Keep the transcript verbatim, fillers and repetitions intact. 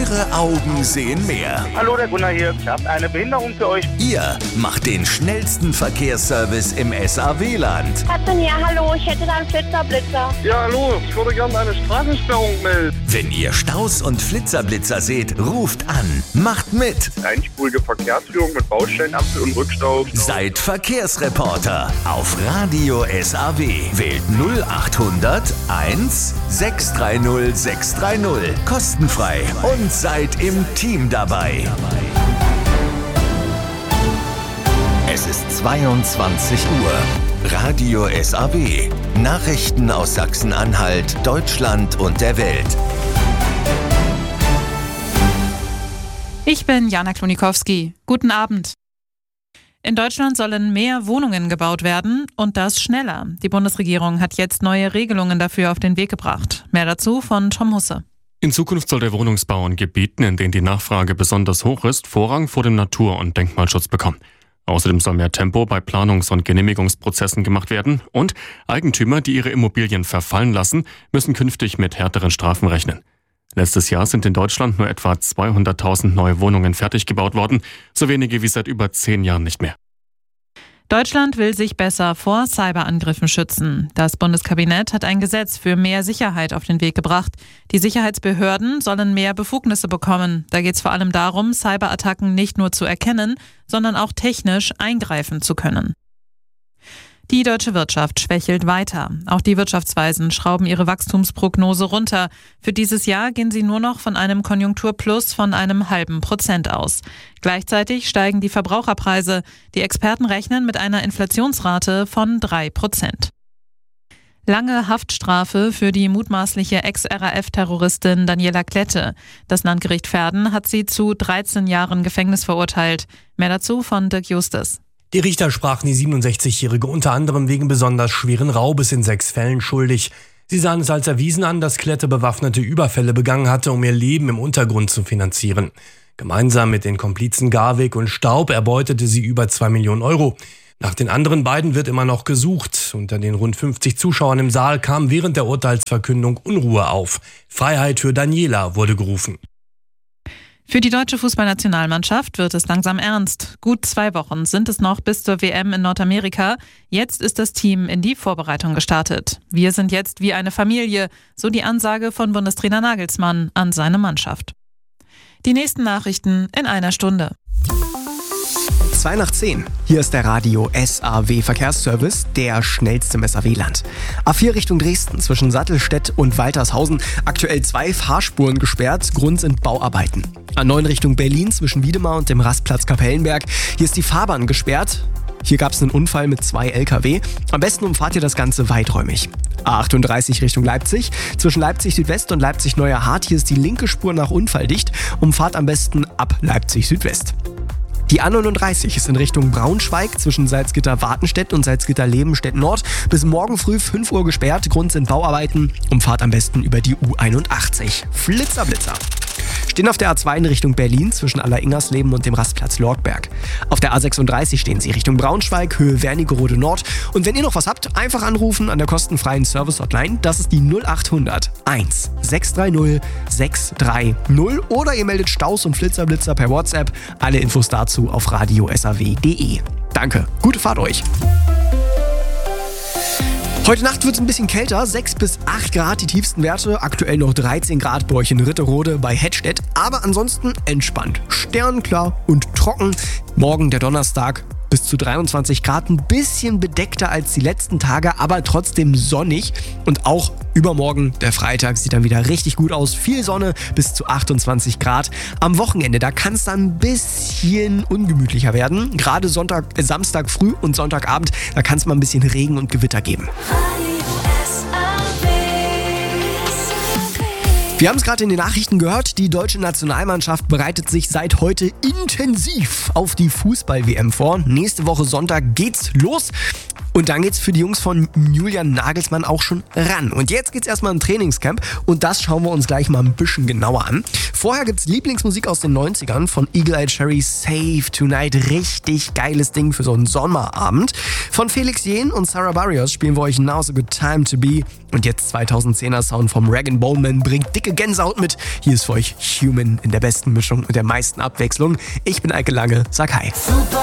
Eure Augen sehen mehr. Hallo, der Gunnar hier. Ich habe eine Behinderung für euch. Ihr macht den schnellsten Verkehrsservice im S A W-Land. Katrin, ja, hallo, ich hätte da einen Flitzerblitzer. Ja, hallo, ich würde gerne eine Straßensperrung melden. Wenn ihr Staus und Flitzerblitzer seht, ruft an. Macht mit. Einspurige Verkehrsführung mit Baustellenampel und Rückstau. Seid Verkehrsreporter auf Radio S A W. Wählt null achthundert eins sechs drei null sechs drei null. Kostenfrei und seid im Team dabei. Es ist zweiundzwanzig Uhr. Radio S A W. Nachrichten aus Sachsen-Anhalt, Deutschland und der Welt. Ich bin Jana Klonikowski. Guten Abend. In Deutschland sollen mehr Wohnungen gebaut werden und das schneller. Die Bundesregierung hat jetzt neue Regelungen dafür auf den Weg gebracht. Mehr dazu von Tom Husse. In Zukunft soll der Wohnungsbau in Gebieten, in denen die Nachfrage besonders hoch ist, Vorrang vor dem Natur- und Denkmalschutz bekommen. Außerdem soll mehr Tempo bei Planungs- und Genehmigungsprozessen gemacht werden und Eigentümer, die ihre Immobilien verfallen lassen, müssen künftig mit härteren Strafen rechnen. Letztes Jahr sind in Deutschland nur etwa zweihunderttausend neue Wohnungen fertig gebaut worden, so wenige wie seit über zehn Jahren nicht mehr. Deutschland will sich besser vor Cyberangriffen schützen. Das Bundeskabinett hat ein Gesetz für mehr Sicherheit auf den Weg gebracht. Die Sicherheitsbehörden sollen mehr Befugnisse bekommen. Da geht es vor allem darum, Cyberattacken nicht nur zu erkennen, sondern auch technisch eingreifen zu können. Die deutsche Wirtschaft schwächelt weiter. Auch die Wirtschaftsweisen schrauben ihre Wachstumsprognose runter. Für dieses Jahr gehen sie nur noch von einem Konjunkturplus von einem halben Prozent aus. Gleichzeitig steigen die Verbraucherpreise. Die Experten rechnen mit einer Inflationsrate von drei Prozent. Lange Haftstrafe für die mutmaßliche Ex-R A F-Terroristin Daniela Klette. Das Landgericht Verden hat sie zu dreizehn Jahren Gefängnis verurteilt. Mehr dazu von Dirk Justus. Die Richter sprachen die siebenundsechzigjährige unter anderem wegen besonders schweren Raubes in sechs Fällen schuldig. Sie sahen es als erwiesen an, dass Klette bewaffnete Überfälle begangen hatte, um ihr Leben im Untergrund zu finanzieren. Gemeinsam mit den Komplizen Garwig und Staub erbeutete sie über zwei Millionen Euro. Nach den anderen beiden wird immer noch gesucht. Unter den rund fünfzig Zuschauern im Saal kam während der Urteilsverkündung Unruhe auf. Freiheit für Daniela wurde gerufen. Für die deutsche Fußballnationalmannschaft wird es langsam ernst. Gut zwei Wochen sind es noch bis zur W M in Nordamerika. Jetzt ist das Team in die Vorbereitung gestartet. Wir sind jetzt wie eine Familie, so die Ansage von Bundestrainer Nagelsmann an seine Mannschaft. Die nächsten Nachrichten in einer Stunde. zwei nach zehn. Hier ist der Radio S A W Verkehrsservice, der schnellste im S A W-Land. A vier Richtung Dresden zwischen Sattelstedt und Waltershausen. Aktuell zwei Fahrspuren gesperrt, Grund sind Bauarbeiten. A neun Richtung Berlin zwischen Wiedemar und dem Rastplatz Kapellenberg. Hier ist die Fahrbahn gesperrt. Hier gab es einen Unfall mit zwei L K W. Am besten umfahrt ihr das Ganze weiträumig. A achtunddreißig Richtung Leipzig. Zwischen Leipzig Südwest und Leipzig Neuer Hart. Hier ist die linke Spur nach Unfall dicht. Umfahrt am besten ab Leipzig Südwest. Die A neununddreißig ist in Richtung Braunschweig zwischen Salzgitter-Wartenstedt und Salzgitter-Lebenstedt-Nord bis morgen früh fünf Uhr gesperrt. Grund sind Bauarbeiten. Umfahrt am besten über die U einundachtzig. Flitzer, Blitzer. Stehen auf der A zwei in Richtung Berlin zwischen Alleringers-Leben und dem Rastplatz Lortberg. Auf der A sechsunddreißig stehen sie Richtung Braunschweig, Höhe Wernigerode Nord. Und wenn ihr noch was habt, einfach anrufen an der kostenfreien Service-Hotline. Das ist die null achthundert eins sechs drei null sechs drei null. Oder ihr meldet Staus und Flitzerblitzer per WhatsApp. Alle Infos dazu auf radio s a w punkt d e. Danke, gute Fahrt euch. Heute Nacht wird es ein bisschen kälter, sechs bis acht Grad die tiefsten Werte, aktuell noch dreizehn Grad bei euch in Ritterode bei Hettstedt, aber ansonsten entspannt, sternklar und trocken. Morgen der Donnerstag bis zu dreiundzwanzig Grad, ein bisschen bedeckter als die letzten Tage, aber trotzdem sonnig. Und auch übermorgen, der Freitag, sieht dann wieder richtig gut aus, viel Sonne bis zu achtundzwanzig Grad. Am Wochenende, da kann es dann ein bisschen ungemütlicher werden, gerade Sonntag, äh, Samstag früh und Sonntagabend, da kann es mal ein bisschen Regen und Gewitter geben. Wir haben es gerade in den Nachrichten gehört, die deutsche Nationalmannschaft bereitet sich seit heute intensiv auf die Fußball-W M vor. Nächste Woche Sonntag geht's los. Und dann geht's für die Jungs von Julian Nagelsmann auch schon ran. Und jetzt geht's erstmal im Trainingscamp und das schauen wir uns gleich mal ein bisschen genauer an. Vorher gibt's Lieblingsmusik aus den neunzigern von Eagle Eye Cherry, Save Tonight. Richtig geiles Ding für so einen Sommerabend. Von Felix Jähn und Sarah Barrios spielen wir euch Now's a Good Time to Be. Und jetzt zweitausendzehner Sound vom Rag and Bone bringt dicke Gänsehaut mit. Hier ist für euch Human in der besten Mischung und der meisten Abwechslung. Ich bin Eike Lange, sag hi. Super